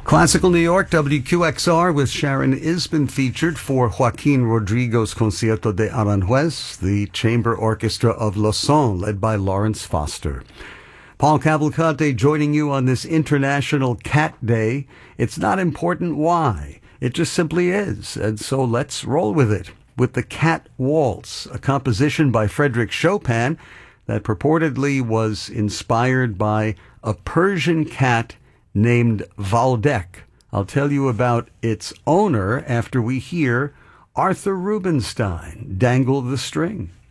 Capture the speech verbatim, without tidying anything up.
Classical New York, W Q X R with Sharon Isbin featured for Joaquin Rodrigo's Concierto de Aranjuez, the Chamber Orchestra of Lausanne, led by Lawrence Foster. Paul Cavalcante joining you on this International Cat Day. It's not important why. It just simply is. And so let's roll with it. With the Cat Waltz, a composition by Frédéric Chopin that purportedly was inspired by a Persian cat named Valdek. I'll tell you about its owner after we hear Arthur Rubinstein dangle the string.